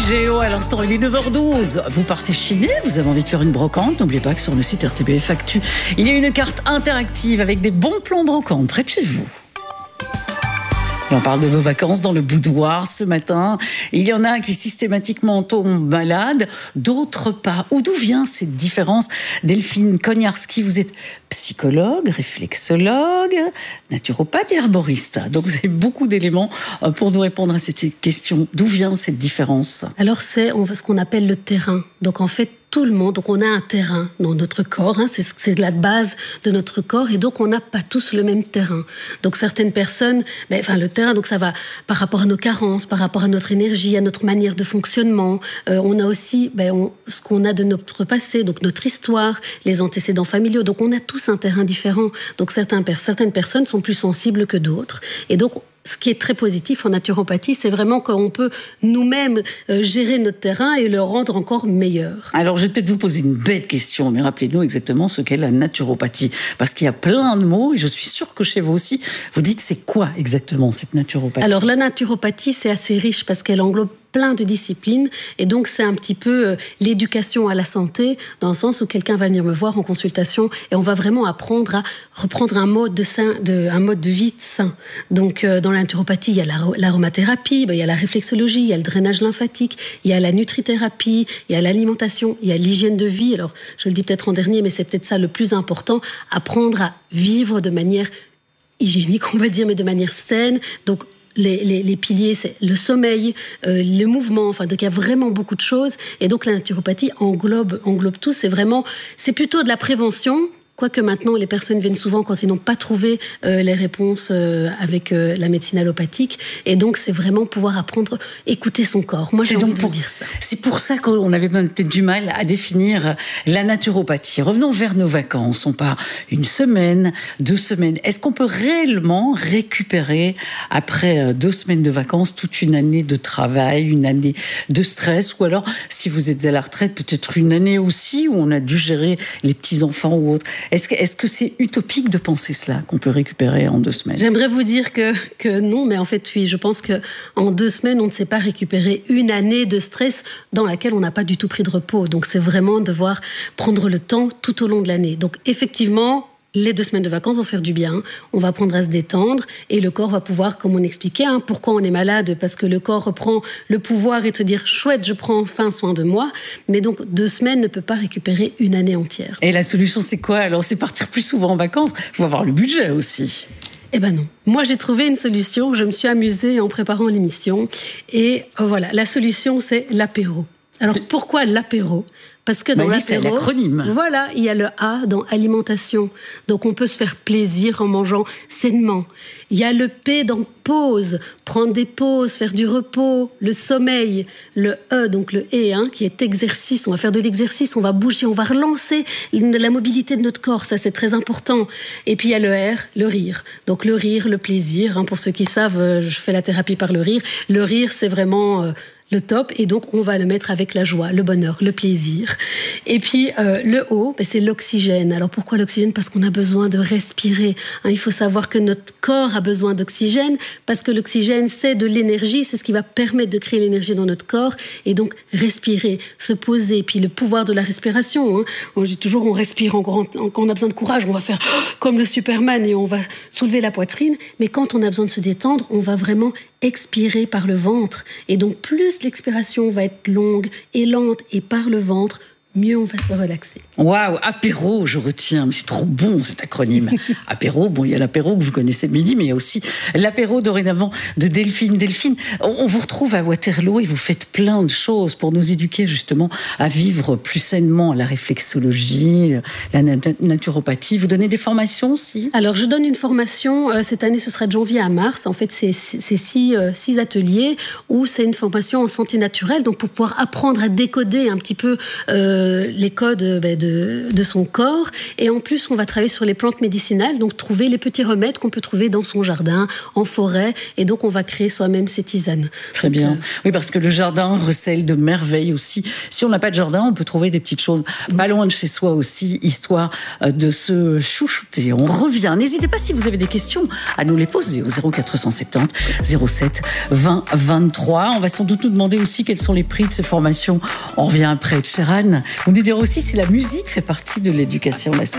Géo, à l'instant il est 9h12. Vous partez chiner, vous avez envie de faire une brocante. N'oubliez pas que sur le site RTBF Actu, il y a une carte interactive avec des bons plans brocante près de chez vous. Et on parle de vos vacances dans le boudoir ce matin. Il y en a qui systématiquement tombent malades, d'autres pas. D'où vient cette différence? Delphine Kognarski, vous êtes psychologue, réflexologue, naturopathe et herboriste. Donc vous avez beaucoup d'éléments pour nous répondre à cette question. D'où vient cette différence? Alors c'est ce qu'on appelle le terrain. Donc en fait, tout le monde, donc on a un terrain dans notre corps, c'est la base de notre corps, et donc on n'a pas tous le même terrain. Donc certaines personnes, le terrain, donc ça va par rapport à nos carences, par rapport à notre énergie, à notre manière de fonctionnement. On a aussi ce qu'on a de notre passé, donc notre histoire, les antécédents familiaux. Donc on a tous un terrain différent. Donc certaines personnes sont plus sensibles que d'autres, et donc ce qui est très positif en naturopathie, c'est vraiment qu'on peut nous-mêmes gérer notre terrain et le rendre encore meilleur. Alors, je vais peut-être vous poser une bête question, mais rappelez-nous exactement ce qu'est la naturopathie. Parce qu'il y a plein de mots, et je suis sûre que chez vous aussi, vous dites c'est quoi exactement cette naturopathie? Alors, la naturopathie, c'est assez riche parce qu'elle englobe plein de disciplines, et donc c'est un petit peu l'éducation à la santé, dans le sens où quelqu'un va venir me voir en consultation et on va vraiment apprendre à reprendre un mode de vie sain. Donc dans la naturopathie, il y a l'aromathérapie, il y a la réflexologie, il y a le drainage lymphatique, il y a la nutrithérapie, il y a l'alimentation, il y a l'hygiène de vie. Alors je le dis peut-être en dernier, mais c'est peut-être ça le plus important, apprendre à vivre de manière hygiénique, on va dire, mais de manière saine. Donc les piliers, c'est le sommeil, le mouvement, donc il y a vraiment beaucoup de choses, et donc la naturopathie englobe tout. C'est plutôt de la prévention. Quoique maintenant, les personnes viennent souvent quand ils n'ont pas trouvé les réponses avec la médecine allopathique. Et donc, c'est vraiment pouvoir apprendre, écouter son corps. Moi, j'ai envie de vous dire ça. C'est pour ça qu'on avait peut-être du mal à définir la naturopathie. Revenons vers nos vacances. On part 1 semaine, 2 semaines. Est-ce qu'on peut réellement récupérer, après 2 semaines de vacances, toute une année de travail, une année de stress? Ou alors, si vous êtes à la retraite, peut-être une année aussi où on a dû gérer les petits-enfants ou autres. Est-ce que c'est utopique de penser cela, qu'on peut récupérer en 2 semaines? J'aimerais vous dire que non, mais en fait, oui, je pense qu'en 2 semaines, on ne sait pas récupérer une année de stress dans laquelle on n'a pas du tout pris de repos. Donc, c'est vraiment devoir prendre le temps tout au long de l'année. Donc, effectivement, les 2 semaines de vacances vont faire du bien. On va apprendre à se détendre et le corps va pouvoir, comme on expliquait, pourquoi on est malade, parce que le corps reprend le pouvoir et de se dire chouette, je prends enfin soin de moi. Mais donc 2 semaines ne peut pas récupérer une année entière. Et la solution, c'est quoi? Alors, c'est partir plus souvent en vacances. Il faut avoir le budget aussi. Eh ben non. Moi, j'ai trouvé une solution. Je me suis amusée en préparant l'émission. Et voilà, la solution, c'est l'apéro. Alors, pourquoi l'apéro? Parce que dans l'apéro, c'est l'acronyme. Voilà, il y a le A dans alimentation. Donc, on peut se faire plaisir en mangeant sainement. Il y a le P dans pause, prendre des pauses, faire du repos, le sommeil. Le E, donc le E, qui est exercice. On va faire de l'exercice, on va bouger, on va relancer la mobilité de notre corps. Ça, c'est très important. Et puis, il y a le R, le rire. Donc, le rire, le plaisir. Pour ceux qui savent, je fais la thérapie par le rire. Le rire, c'est vraiment le top, et donc on va le mettre avec la joie, le bonheur, le plaisir. Et puis le O, c'est l'oxygène. Alors pourquoi l'oxygène? Parce qu'on a besoin de respirer. Il faut savoir que notre corps a besoin d'oxygène, parce que l'oxygène, c'est de l'énergie, c'est ce qui va permettre de créer l'énergie dans notre corps, et donc respirer, se poser. Puis le pouvoir de la respiration. On dit toujours, on respire quand on a besoin de courage, on va faire comme le Superman et on va soulever la poitrine. Mais quand on a besoin de se détendre, on va vraiment expirer par le ventre. Et donc plus l'expiration va être longue et lente et par le ventre, mieux on va se relaxer. Waouh, apéro, je retiens, mais c'est trop bon cet acronyme. Apéro, il y a l'apéro que vous connaissez de midi, mais il y a aussi l'apéro dorénavant de Delphine. Delphine, on vous retrouve à Waterloo et vous faites plein de choses pour nous éduquer justement à vivre plus sainement, la réflexologie, la naturopathie. Vous donnez des formations aussi? Alors, je donne une formation, cette année ce sera de janvier à mars. En fait, c'est 6 ateliers où c'est une formation en santé naturelle, donc pour pouvoir apprendre à décoder un petit peu les codes de son corps. Et en plus, on va travailler sur les plantes médicinales, donc trouver les petits remèdes qu'on peut trouver dans son jardin, en forêt. Et donc, on va créer soi-même ses tisanes. Très bien. Oui, parce que le jardin recèle de merveilles aussi. Si on n'a pas de jardin, on peut trouver des petites choses pas loin de chez soi aussi, histoire de se chouchouter. On revient. N'hésitez pas, si vous avez des questions, à nous les poser au 0470 07 20 23. On va sans doute nous demander aussi quels sont les prix de ces formations. On revient après de Sheran. Vous nous direz aussi si la musique fait partie de l'éducation.